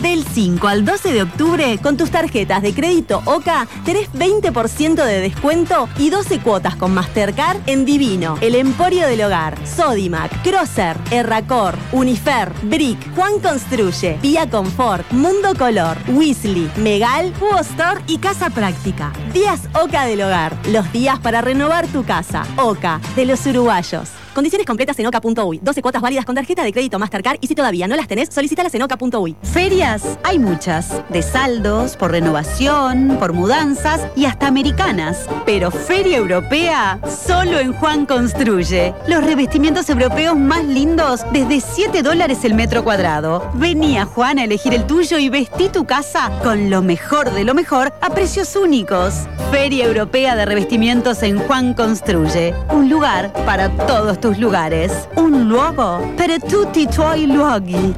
Del 5 al 12 de octubre, con tus tarjetas de crédito OCA, tenés 20% de descuento y 12 cuotas con Mastercard en Divino, El Emporio del Hogar, Sodimac, Crosser, Erracor, Unifer, Brick, Juan Construye, Vía Confort, Mundo Color, Weasley, Megal, Hugo Store y Casa Práctica. Días OCA del Hogar, los días para renovar tu casa. OCA, de los uruguayos. Condiciones completas en oca.uy. 12 cuotas válidas con tarjeta de crédito Mastercard y si todavía no las tenés, solicítalas en oca.uy. Ferias hay muchas, de saldos, por renovación, por mudanzas y hasta americanas. Pero Feria Europea solo en Juan Construye. Los revestimientos europeos más lindos desde $7 el metro cuadrado. Vení a Juan a elegir el tuyo y vestí tu casa con lo mejor de lo mejor a precios únicos. Feria Europea de Revestimientos en Juan Construye. Un lugar para todos tus lugares. Un luogo per tutti i tuoi luoghi.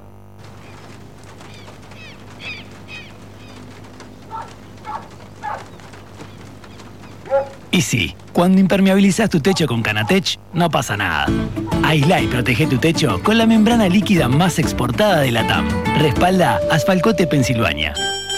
Y sí, cuando impermeabilizas tu techo con Canatech, no pasa nada. Aislá y protege tu techo con la membrana líquida más exportada de LATAM. Respalda Asfalcote Pensilvania.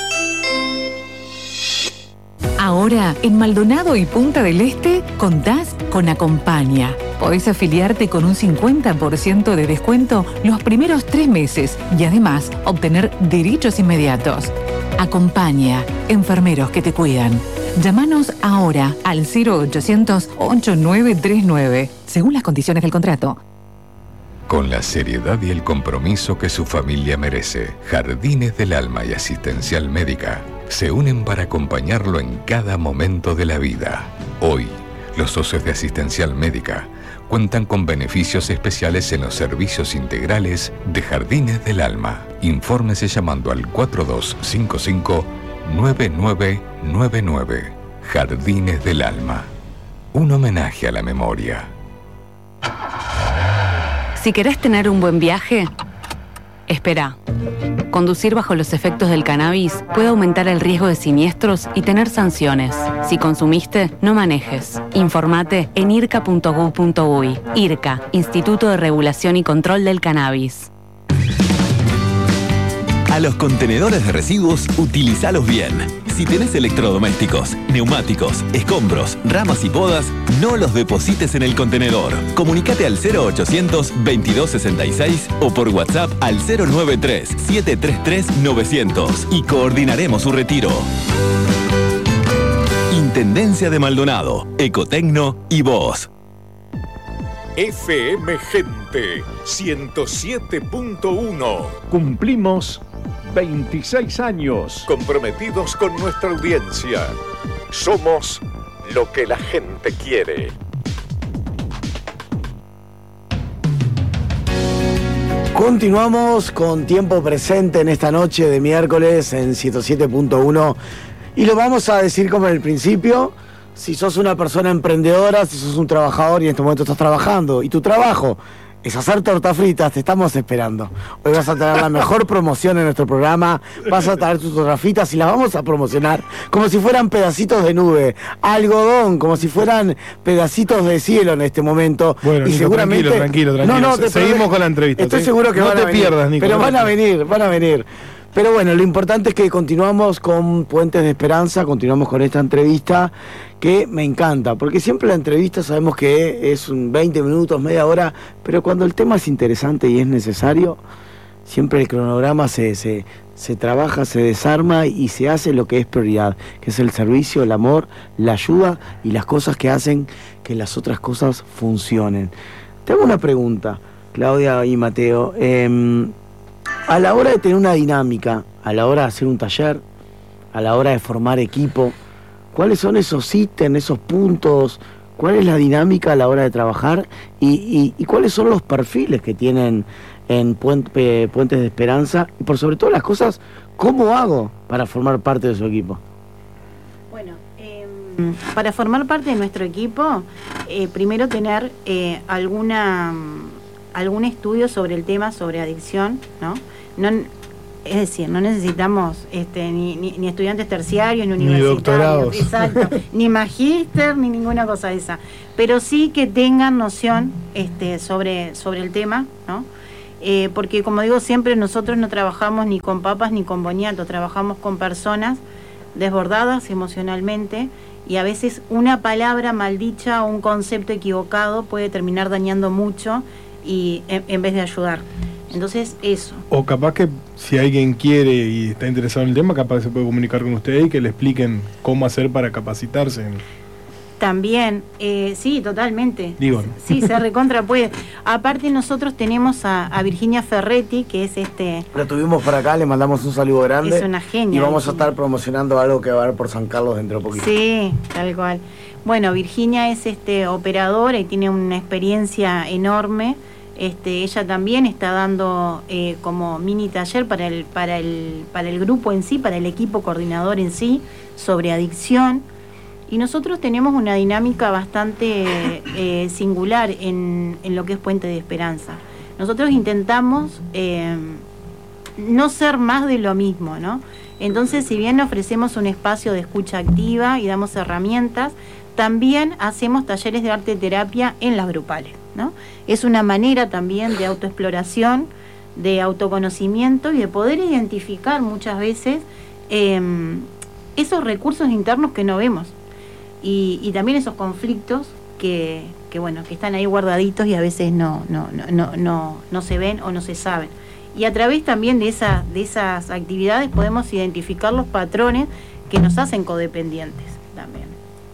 Ahora, en Maldonado y Punta del Este, contás con Acompaña. Podés afiliarte con un 50% de descuento los primeros 3 meses y además obtener derechos inmediatos. Acompaña, enfermeros que te cuidan. Llámanos ahora al 0800-8939, según las condiciones del contrato. Con la seriedad y el compromiso que su familia merece, Jardines del Alma y Asistencial Médica se unen para acompañarlo en cada momento de la vida. Hoy, los socios de Asistencial Médica cuentan con beneficios especiales en los servicios integrales de Jardines del Alma. Infórmese llamando al 4255-9999. Jardines del Alma. Un homenaje a la memoria. Si querés tener un buen viaje, espera. Conducir bajo los efectos del cannabis puede aumentar el riesgo de siniestros y tener sanciones. Si consumiste, no manejes. Informate en irca.gov.uy. IRCA, Instituto de Regulación y Control del Cannabis. A los contenedores de residuos, utilizalos bien. Si tenés electrodomésticos, neumáticos, escombros, ramas y podas, no los deposites en el contenedor. Comunicate al 0800-2266 o por WhatsApp al 093-733-900 y coordinaremos su retiro. Intendencia de Maldonado, Ecotecno y vos. FM Gente 107.1. Cumplimos 26 años. Comprometidos con nuestra audiencia. Somos lo que la gente quiere. Continuamos con tiempo presente en esta noche de miércoles en 107.1 y lo vamos a decir como en el principio. Si sos una persona emprendedora, si sos un trabajador y en este momento estás trabajando y tu trabajo es hacer tortas fritas, te estamos esperando. Hoy vas a tener la mejor promoción en nuestro programa, vas a traer tus tortas fritas y las vamos a promocionar como si fueran pedacitos de nube, algodón, como si fueran pedacitos de cielo en este momento. Bueno, y Nico, seguramente tranquilo. No, seguimos con la entrevista. Estoy seguro que no van a te venir, pierdas, Nico. pero van a venir. Pero bueno, lo importante es que continuamos con Puentes de Esperanza, continuamos con esta entrevista que me encanta, porque siempre la entrevista sabemos que es un 20 minutos, media hora, pero cuando el tema es interesante y es necesario, siempre el cronograma se trabaja, se desarma y se hace lo que es prioridad, que es el servicio, el amor, la ayuda y las cosas que hacen que las otras cosas funcionen. Te hago una pregunta, Claudia y Mateo. A la hora de tener una dinámica, a la hora de hacer un taller, a la hora de formar equipo, ¿cuáles son esos ítems, esos puntos? ¿Cuál es la dinámica a la hora de trabajar? ¿Y cuáles son los perfiles que tienen en Puentes de Esperanza? Y por sobre todas las cosas, ¿cómo hago para formar parte de su equipo? Bueno, para formar parte de nuestro equipo, primero tener algún estudio sobre el tema, sobre adicción, ¿no? Es decir, no necesitamos ni estudiantes terciarios, ni universitarios, doctorados. Exacto, ni magíster, ni ninguna cosa de esa. Pero sí que tengan noción sobre el tema, ¿no? Porque como digo siempre, nosotros no trabajamos ni con papas ni con boniatos, trabajamos con personas desbordadas emocionalmente, y a veces una palabra maldicha o un concepto equivocado puede terminar dañando mucho y en vez de ayudar. Entonces eso. O capaz que si alguien quiere y está interesado en el tema, capaz se puede comunicar con ustedes y que le expliquen cómo hacer para capacitarse. También, sí, totalmente. Digo. Sí, se recontra puede. Aparte nosotros tenemos a Virginia Ferretti, que es La tuvimos por acá, le mandamos un saludo grande. Es una genia. Y vamos a estar promocionando algo que va a haber por San Carlos dentro de poquito. Sí, tal cual. Bueno, Virginia es operadora y tiene una experiencia enorme. Ella también está dando como mini taller para el grupo en sí, para el equipo coordinador en sí, sobre adicción. Y nosotros tenemos una dinámica bastante singular en lo que es Puente de Esperanza. Nosotros intentamos no ser más de lo mismo, ¿no? Entonces, si bien ofrecemos un espacio de escucha activa y damos herramientas, también hacemos talleres de arte terapia en las grupales, ¿no? Es una manera también de autoexploración, de autoconocimiento y de poder identificar muchas veces esos recursos internos que no vemos. Y también esos conflictos que están ahí guardaditos y a veces no se ven o no se saben. Y a través también de esas actividades podemos identificar los patrones que nos hacen codependientes también.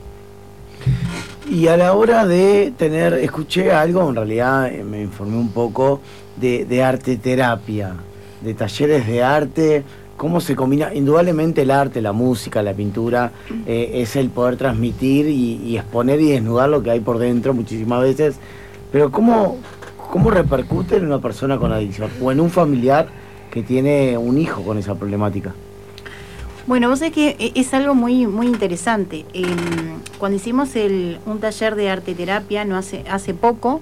Y a la hora de escuché algo, en realidad me informé un poco de arte terapia, de talleres de arte. ¿Cómo se combina? Indudablemente el arte, la música, la pintura, es el poder transmitir y exponer y desnudar lo que hay por dentro muchísimas veces. Pero ¿cómo repercute en una persona con adicción o en un familiar que tiene un hijo con esa problemática? Bueno, vos sabés que es algo muy, muy interesante. Cuando hicimos un taller de arte terapia hace poco,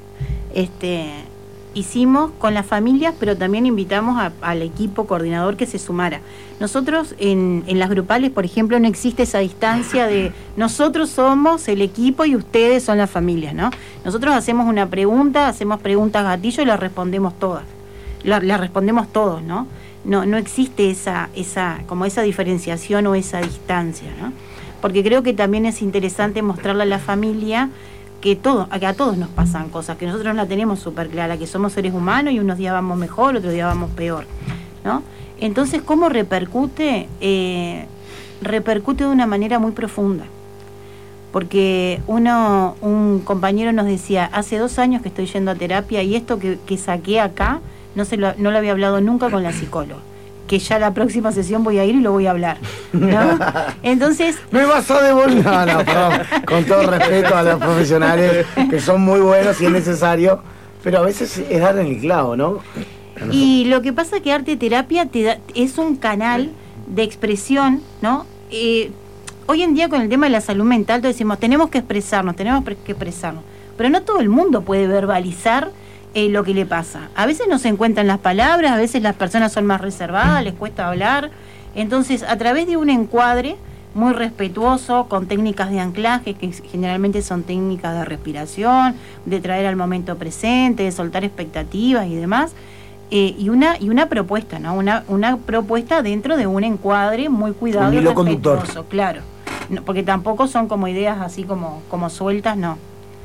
hicimos con las familias, pero también invitamos al equipo coordinador que se sumara. Nosotros en las grupales, por ejemplo, no existe esa distancia de nosotros somos el equipo y ustedes son las familias, ¿no? Nosotros hacemos una pregunta, hacemos preguntas gatillo y las respondemos todas. Las respondemos todos, ¿no? No existe esa diferenciación o esa distancia, ¿no? Porque creo que también es interesante mostrarle a la familia que a todos nos pasan cosas, que nosotros no la tenemos súper clara, que somos seres humanos y unos días vamos mejor, otros días vamos peor, ¿no? Entonces, ¿cómo repercute? Repercute de una manera muy profunda. Porque un compañero nos decía, hace 2 años que estoy yendo a terapia y esto que saqué acá, no lo había hablado nunca con la psicóloga. Que ya la próxima sesión voy a ir y lo voy a hablar, ¿no? Entonces... Me vas a devolver. No, perdón. Con todo respeto a los profesionales, que son muy buenos y es necesario, pero a veces es dar en el clavo, ¿no? Y lo que pasa es que arte terapia es un canal de expresión, ¿no? Hoy en día con el tema de la salud mental, todos decimos, tenemos que expresarnos, pero no todo el mundo puede verbalizar lo que le pasa. A veces no se encuentran las palabras, a veces las personas son más reservadas, les cuesta hablar. Entonces, a través de un encuadre muy respetuoso, con técnicas de anclaje, que generalmente son técnicas de respiración, de traer al momento presente, de soltar expectativas y demás, y una propuesta, ¿no? Una propuesta dentro de un encuadre muy cuidado y respetuoso, conductor. Claro. No, porque tampoco son como ideas así como sueltas, no.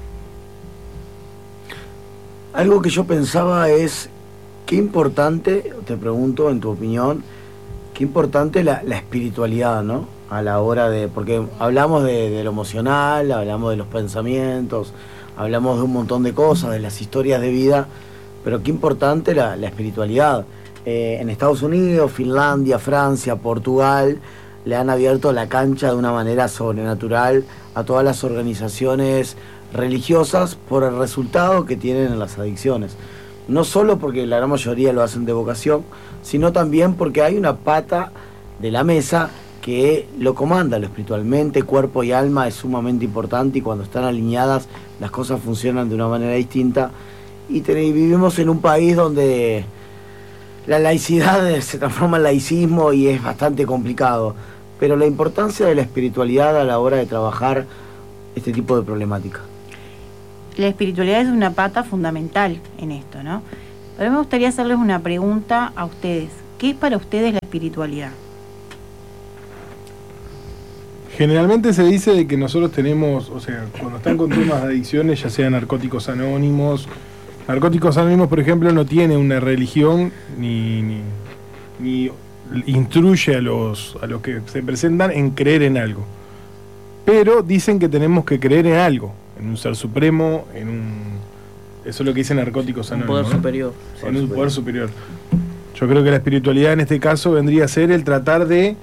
Algo que yo pensaba es, qué importante, te pregunto en tu opinión, qué importante la espiritualidad, ¿no? A la hora porque hablamos de lo emocional, hablamos de los pensamientos, hablamos de un montón de cosas, de las historias de vida, pero qué importante la espiritualidad. En Estados Unidos, Finlandia, Francia, Portugal, le han abierto la cancha de una manera sobrenatural a todas las organizaciones religiosas por el resultado que tienen en las adicciones. No solo porque la gran mayoría lo hacen de vocación, sino también porque hay una pata de la mesa que lo comanda, lo espiritualmente, cuerpo y alma es sumamente importante, y cuando están alineadas las cosas funcionan de una manera distinta. Y vivimos en un país donde la laicidad se transforma en laicismo y es bastante complicado, pero la importancia de la espiritualidad a la hora de trabajar este tipo de problemática. La espiritualidad es una pata fundamental en esto, ¿no? Pero me gustaría hacerles una pregunta a ustedes. ¿Qué es para ustedes la espiritualidad? Generalmente se dice de que nosotros tenemos, o sea, cuando están con temas de adicciones, ya sean Narcóticos Anónimos, por ejemplo, no tiene una religión ni instruye a los que se presentan en creer en algo. Pero dicen que tenemos que creer en algo, en un ser supremo, eso es lo que dicen Narcóticos Anónimos. Un poder superior. En un poder superior. Yo creo que la espiritualidad en este caso vendría a ser el tratar de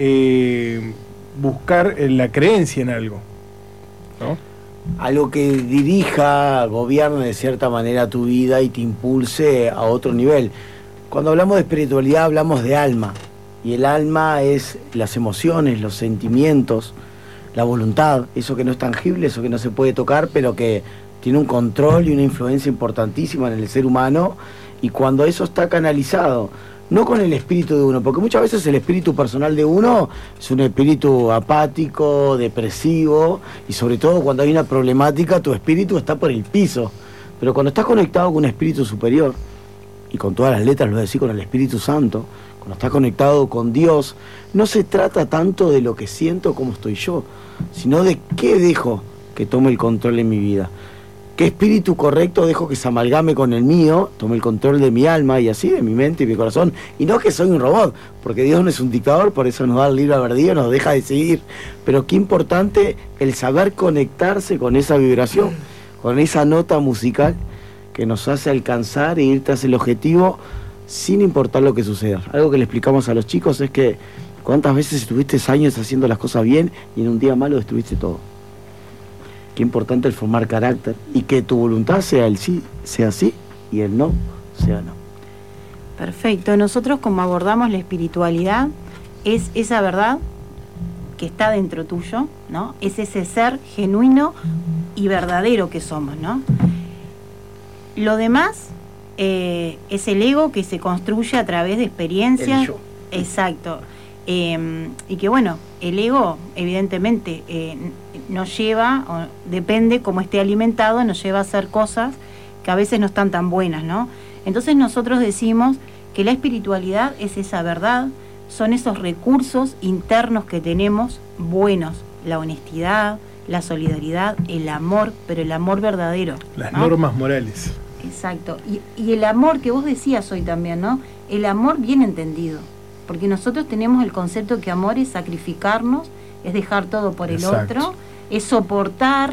buscar la creencia en algo, ¿no? Algo que dirija, gobierne de cierta manera tu vida y te impulse a otro nivel. Cuando hablamos de espiritualidad hablamos de alma, y el alma es las emociones, los sentimientos, la voluntad, eso que no es tangible, eso que no se puede tocar, pero que tiene un control y una influencia importantísima en el ser humano, y cuando eso está canalizado, no con el espíritu de uno, porque muchas veces el espíritu personal de uno es un espíritu apático, depresivo, y sobre todo cuando hay una problemática tu espíritu está por el piso, pero cuando estás conectado con un espíritu superior, y con todas las letras lo voy a decir, con el Espíritu Santo, cuando estás conectado con Dios, no se trata tanto de lo que siento como estoy yo, sino de qué dejo que tome el control en mi vida. ¿Qué espíritu correcto dejo que se amalgame con el mío, tome el control de mi alma y así de mi mente y mi corazón? Y no que soy un robot, porque Dios no es un dictador, por eso nos da el libre albedrío, nos deja decidir. Pero qué importante el saber conectarse con esa vibración, con esa nota musical que nos hace alcanzar e ir tras el objetivo sin importar lo que suceda. Algo que le explicamos a los chicos es que cuántas veces estuviste años haciendo las cosas bien y en un día malo destruiste todo. Qué importante el formar carácter y que tu voluntad sea el sí, sea sí, y el no, sea no. Perfecto. Nosotros, como abordamos la espiritualidad, es esa verdad que está dentro tuyo, ¿no? Es ese ser genuino y verdadero que somos, ¿no? Lo demás es el ego que se construye a través de experiencias. El yo. Exacto. Y que bueno, el ego evidentemente nos lleva, o depende cómo esté alimentado, nos lleva a hacer cosas que a veces no están tan buenas, ¿no? Entonces nosotros decimos que la espiritualidad es esa verdad, son esos recursos internos que tenemos buenos, la honestidad, la solidaridad, el amor, pero el amor verdadero, las ¿no? normas morales. Exacto. Y el amor que vos decías hoy también, ¿no? El amor bien entendido. Porque nosotros tenemos el concepto que amor es sacrificarnos, es dejar todo por el otro, es soportar.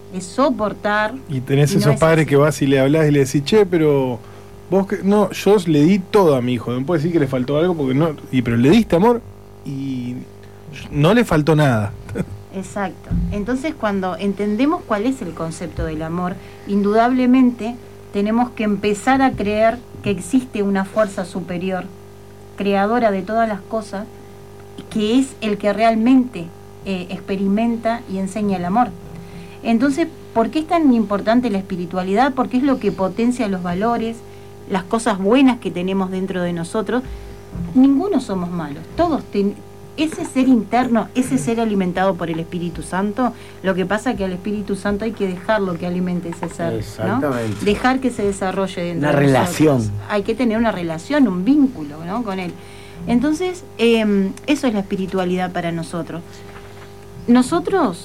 Y tenés y esos no es padres así. que vas y le hablas y le decís, che, pero vos que no, yo le di todo a mi hijo, no puedo decir que le faltó algo porque no, pero le diste amor y no le faltó nada. Exacto. Entonces, cuando entendemos cuál es el concepto del amor, indudablemente tenemos que empezar a creer que existe una fuerza superior, creadora de todas las cosas, que es el que realmente experimenta y enseña el amor. Entonces, ¿por qué es tan importante la espiritualidad? Porque es lo que potencia los valores, las cosas buenas que tenemos dentro de nosotros. Ninguno somos malos, todos ese ser interno, ese ser alimentado por el Espíritu Santo, lo que pasa es que al Espíritu Santo hay que dejarlo que alimente ese ser, Exactamente. ¿no? Dejar que se desarrolle dentro Una de relación. nosotros. Hay que tener una relación, un vínculo, ¿no? Con él. Entonces, eso es la espiritualidad para nosotros. Nosotros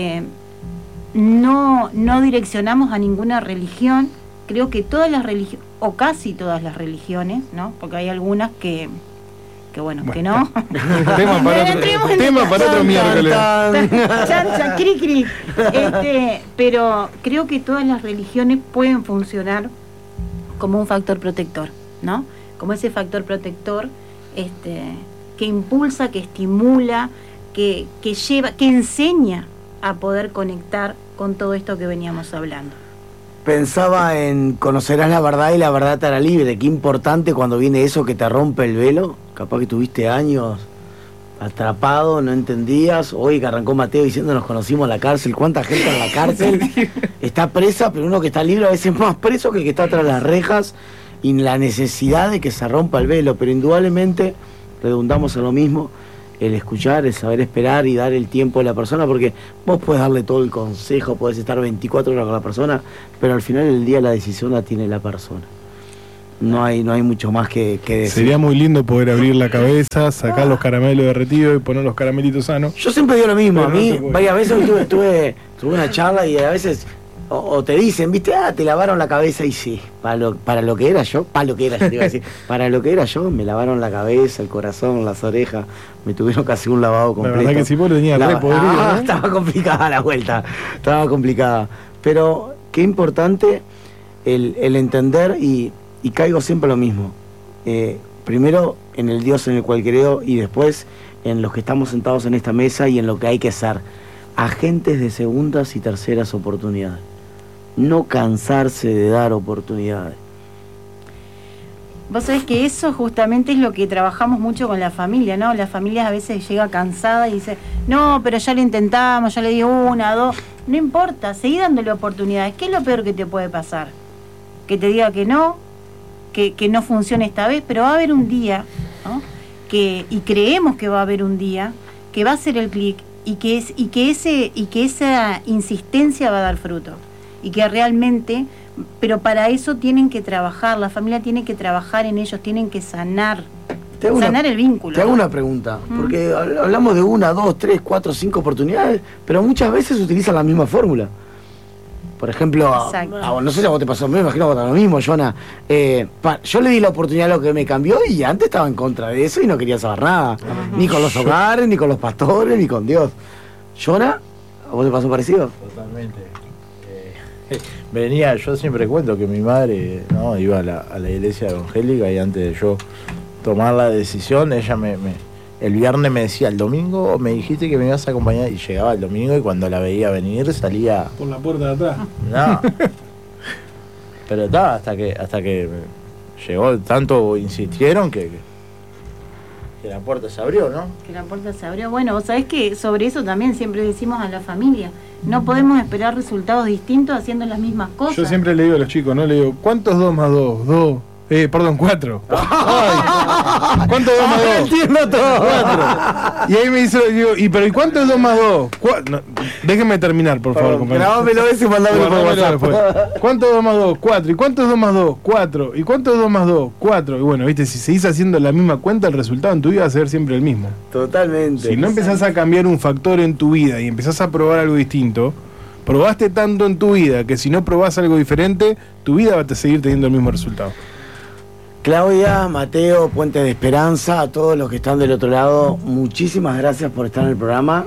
no direccionamos a ninguna religión. Creo que todas las religiones, o casi todas las religiones, ¿no? Porque hay algunas que bueno, que no. Tema para otro miércoles. Chancha, cri, cri. Pero creo que todas las religiones pueden funcionar como un factor protector, ¿no? Como ese factor protector que impulsa, que estimula, que lleva, que enseña a poder conectar con todo esto que veníamos hablando. Pensaba en conocerás la verdad y la verdad te hará libre. Qué importante cuando viene eso que te rompe el velo. Capaz que tuviste años atrapado, no entendías. Hoy que arrancó Mateo diciendo nos conocimos en la cárcel. ¿Cuánta gente en la cárcel está presa? Pero uno que está libre a veces más preso que el que está tras las rejas, y la necesidad de que se rompa el velo. Pero indudablemente redundamos en lo mismo, el escuchar, el saber esperar y dar el tiempo a la persona, porque vos podés darle todo el consejo, podés estar 24 horas con la persona, pero al final del día la decisión la tiene la persona. No hay mucho más que decir. Sería muy lindo poder abrir la cabeza, sacar los caramelos derretidos y poner los caramelitos sanos. Yo siempre digo lo mismo. Pero A mí, no varias veces tuve una charla y a veces o te dicen, viste, te lavaron la cabeza, y sí, para lo que era yo, te iba a decir, para lo que era yo, me lavaron la cabeza, el corazón, las orejas, me tuvieron casi un lavado completo. La verdad que si vos lo tenías re podrido, ¿eh? Estaba complicada la vuelta, estaba complicada. Pero qué importante el entender, y caigo siempre lo mismo. Primero en el Dios en el cual creo, y después en los que estamos sentados en esta mesa y en lo que hay que ser agentes de segundas y terceras oportunidades. No cansarse de dar oportunidades. Vos sabés que eso justamente es lo que trabajamos mucho con la familia, ¿no? Las familias a veces llega cansada y dice, no, pero ya lo intentamos, ya le di 1, 2. No importa, seguí dándole oportunidades. ¿Qué es lo peor que te puede pasar? Que te diga que no funcione esta vez, pero va a haber un día, ¿no? Y creemos que va a haber un día que va a ser el clic y que esa insistencia va a dar fruto. Y que realmente, pero para eso tienen que trabajar, la familia tiene que trabajar en ellos, tienen que sanar el vínculo. Te hago una pregunta, porque hablamos de 1, 2, 3, 4, 5 oportunidades, pero muchas veces utilizan la misma fórmula. Por ejemplo, no sé si a vos te pasó, me imagino que vos lo mismo, Jonah. Yo le di la oportunidad a lo que me cambió y antes estaba en contra de eso y no quería saber nada. Ni con los hogares, ni con los pastores, ni con Dios. Jonah, ¿a vos te pasó parecido? Totalmente. Yo siempre cuento que mi madre iba a la iglesia evangélica, y antes de yo tomar la decisión, ella el viernes me decía, el domingo me dijiste que me ibas a acompañar, y llegaba el domingo y cuando la veía venir salía por la puerta de atrás. No. Pero hasta que llegó, tanto insistieron que la puerta se abrió, ¿no? Que la puerta se abrió. Bueno, vos sabés que sobre eso también siempre decimos a la familia, no podemos esperar resultados distintos haciendo las mismas cosas. Yo siempre le digo a los chicos, ¿no? Le digo, ¿cuántos 2 más 2? 2. Perdón, 4. ¿Cuánto es 2 más 2? Entiendo todo. 4. Y ahí me dice, digo, ¿y cuánto es 2 más 2? No, déjenme terminar, por favor, compañero. Grabámelo ese y mandámelo por WhatsApp. ¿Cuánto es 2 más 2? 4. ¿Y cuánto es 2 más 2? 4. ¿Y cuánto es 2 más 2? 4. Y bueno, viste, si seguís haciendo la misma cuenta, el resultado en tu vida va a ser siempre el mismo. Totalmente. Si no empezás a cambiar un factor en tu vida y empezás a probar algo distinto, probaste tanto en tu vida que si no probás algo diferente, tu vida va a seguir teniendo el mismo resultado. Claudia, Mateo, Puente de Esperanza, a todos los que están del otro lado, muchísimas gracias por estar en el programa.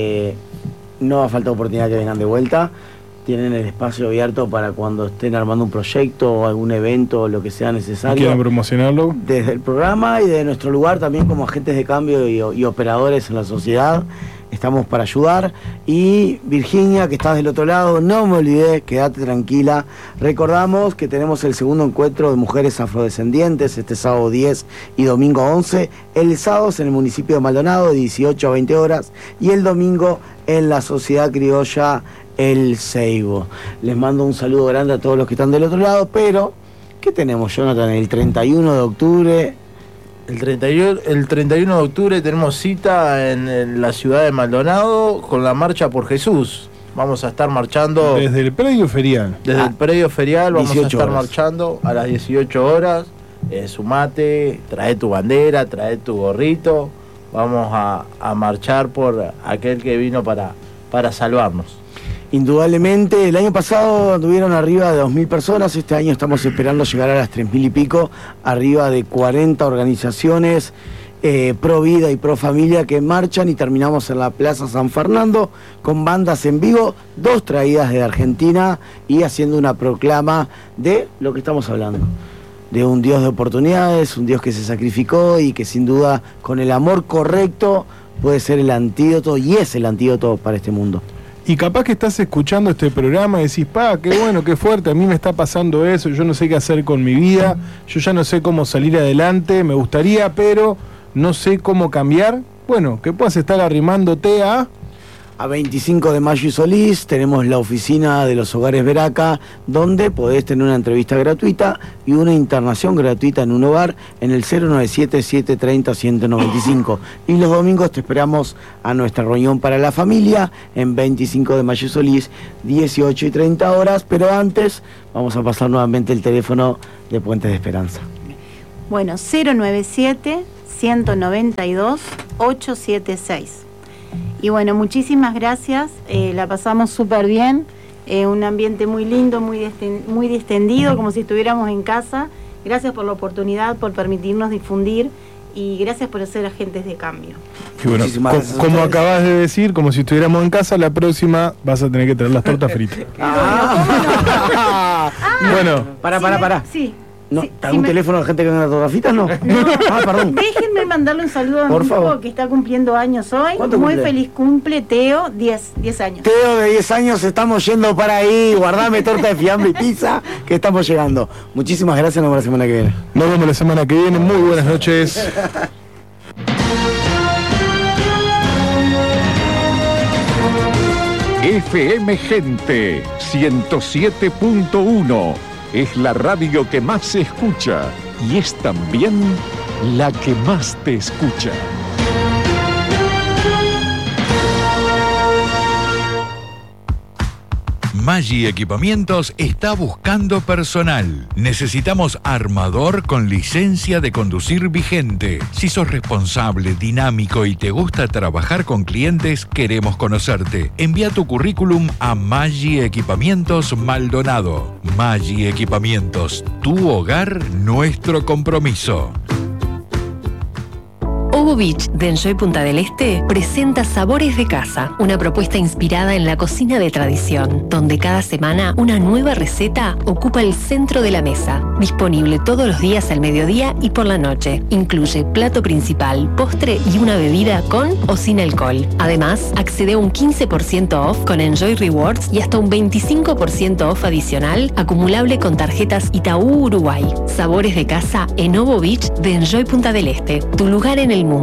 No va a faltar oportunidad que vengan de vuelta. Tienen el espacio abierto para cuando estén armando un proyecto o algún evento o lo que sea necesario. ¿Quieren promocionarlo? Desde el programa y de nuestro lugar también como agentes de cambio y operadores en la sociedad. Estamos para ayudar. Y Virginia, que estás del otro lado, no me olvidé, quédate tranquila. Recordamos que tenemos el segundo encuentro de mujeres afrodescendientes este sábado 10 y domingo 11. El sábado es en el municipio de Maldonado de 18 a 20 horas y el domingo en la Sociedad Criolla El Ceibo. Les mando un saludo grande a todos los que están del otro lado, pero ¿qué tenemos, Jonathan? El 31 de octubre... El 31 de octubre tenemos cita en la ciudad de Maldonado con la Marcha por Jesús. Vamos a estar marchando... Desde el predio ferial. Desde el predio ferial vamos a estar horas. marchando a las 18 horas. Sumate, trae tu bandera, trae tu gorrito. Vamos a marchar por aquel que vino para salvarnos. Indudablemente, el año pasado anduvieron arriba de 2.000 personas, este año estamos esperando llegar a las 3.000 y pico, arriba de 40 organizaciones pro vida y pro familia que marchan, y terminamos en la Plaza San Fernando con bandas en vivo, 2 traídas de Argentina y haciendo una proclama de lo que estamos hablando. De un Dios de oportunidades, un Dios que se sacrificó y que sin duda con el amor correcto puede ser el antídoto y es el antídoto para este mundo. Y capaz que estás escuchando este programa y decís, qué bueno, qué fuerte, a mí me está pasando eso, yo no sé qué hacer con mi vida, yo ya no sé cómo salir adelante, me gustaría, pero no sé cómo cambiar. Bueno, que puedas estar arrimándote a a 25 de Mayo y Solís tenemos la oficina de los Hogares Veraca, donde podés tener una entrevista gratuita y una internación gratuita en un hogar en el 097-730-195. Y los domingos te esperamos a nuestra reunión para la familia en 25 de Mayo y Solís, 18 y 30 horas, pero antes vamos a pasar nuevamente el teléfono de Puentes de Esperanza. Bueno, 097-192-876. Y bueno, muchísimas gracias, la pasamos súper bien, un ambiente muy lindo, muy distendido, como si estuviéramos en casa. Gracias por la oportunidad, por permitirnos difundir y gracias por ser agentes de cambio. Y bueno, como acabas de decir, como si estuviéramos en casa, la próxima vas a tener que traer las tortas fritas. Bueno, pará. Sí. No, ¿algún teléfono de gente que vende tortas fritas? No. Perdón. Déjenme mandarle un saludo a mi hijo que está cumpliendo años hoy. Muy feliz cumple, Teo, 10 años. Teo, de 10 años, estamos yendo para ahí. Guardame torta de fiambre y pizza, que estamos llegando. Muchísimas gracias, nos vemos la semana que viene. Nos vemos la semana que viene. Muy buenas noches. FM Gente 107.1 es la radio que más se escucha y es también la que más te escucha. Maggi Equipamientos está buscando personal. Necesitamos armador con licencia de conducir vigente. Si sos responsable, dinámico y te gusta trabajar con clientes, queremos conocerte. Envía tu currículum a Maggi Equipamientos Maldonado. Maggi Equipamientos, tu hogar, nuestro compromiso. Ovo Beach de Enjoy Punta del Este presenta Sabores de Casa, una propuesta inspirada en la cocina de tradición, donde cada semana una nueva receta ocupa el centro de la mesa. Disponible todos los días al mediodía y por la noche. Incluye plato principal, postre y una bebida con o sin alcohol. Además, accede a un 15% off con Enjoy Rewards y hasta un 25% off adicional acumulable con tarjetas Itaú Uruguay. Sabores de Casa en Ovo Beach de Enjoy Punta del Este, tu lugar en el mundo.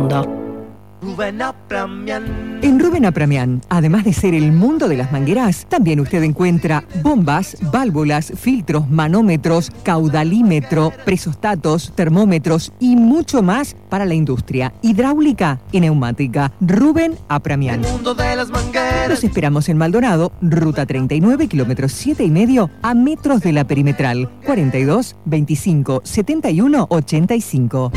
En Rubén Apramian, además de ser el mundo de las mangueras, también usted encuentra bombas, válvulas, filtros, manómetros, caudalímetro, presostatos, termómetros y mucho más para la industria hidráulica y neumática. Rubén Apramian. Los esperamos en Maldonado, ruta 39, kilómetros 7,5 a metros de la perimetral. 42 25 71 85.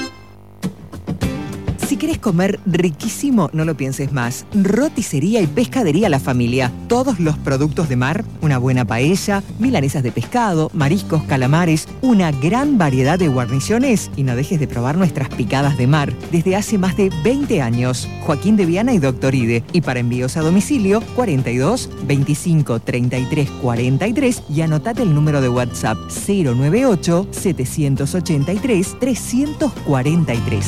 Si querés comer riquísimo, no lo pienses más. Roticería y pescadería La Familia. Todos los productos de mar, una buena paella, milanesas de pescado, mariscos, calamares, una gran variedad de guarniciones y no dejes de probar nuestras picadas de mar. Desde hace más de 20 años. Joaquín de Viana y Doctor Ide. Y para envíos a domicilio, 42 25 33 43 y anotate el número de WhatsApp 098 783 343.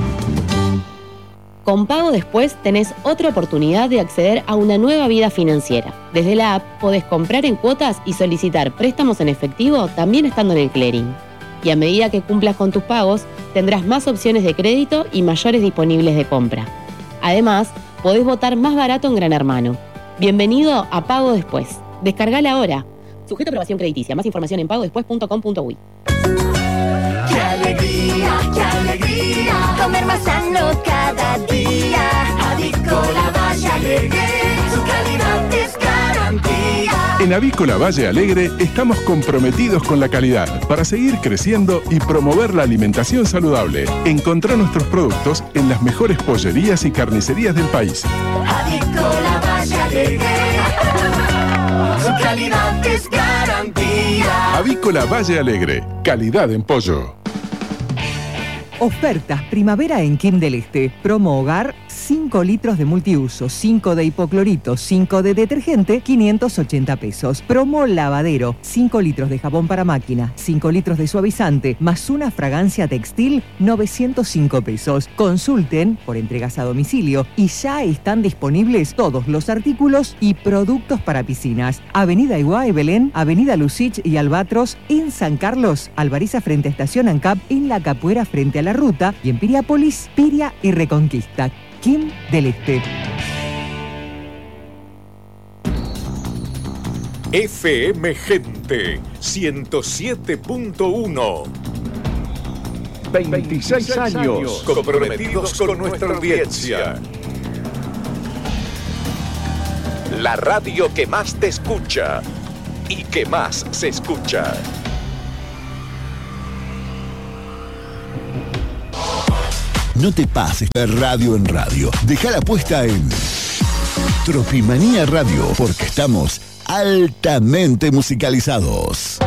Con Pago Después tenés otra oportunidad de acceder a una nueva vida financiera. Desde la app podés comprar en cuotas y solicitar préstamos en efectivo también estando en el clearing. Y a medida que cumplas con tus pagos, tendrás más opciones de crédito y mayores disponibles de compra. Además, podés votar más barato en Gran Hermano. Bienvenido a Pago Después. Descargala ahora. Sujeto a aprobación crediticia. Más información en pagodespues.com.uy. ¡Qué alegría, qué alegría! Comer más sano cada día. Avícola Valle Alegre, su calidad es garantía. En Avícola Valle Alegre estamos comprometidos con la calidad para seguir creciendo y promover la alimentación saludable. Encontrá nuestros productos en las mejores pollerías y carnicerías del país. Avícola Valle Alegre, su calidad es garantía. Avícola Valle Alegre, calidad en pollo. Ofertas primavera en Kim del Este. Promo hogar, 5 litros de multiuso, 5 de hipoclorito, 5 de detergente, 580 pesos. Promo lavadero, 5 litros de jabón para máquina, 5 litros de suavizante, más una fragancia textil, 905 pesos. Consulten por entregas a domicilio y ya están disponibles todos los artículos y productos para piscinas. Avenida Iguá y Belén, Avenida Lucich y Albatros, en San Carlos, Alvariza frente a Estación ANCAP, en La Capuera frente a La Ruta y en Piriápolis, Piria y Reconquista. Kim del Este. FM Gente 107.1. 26 años comprometidos con nuestra audiencia. La radio que más te escucha y que más se escucha. No te pases de radio en radio. Deja la puesta en Tropimanía Radio, porque estamos altamente musicalizados.